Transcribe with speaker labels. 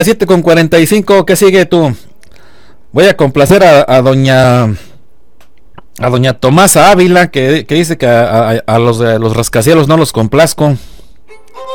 Speaker 1: 7:45, ¿qué sigue tú? Voy a complacer a doña Tomasa Ávila, que dice que a los rascacielos no los complazco.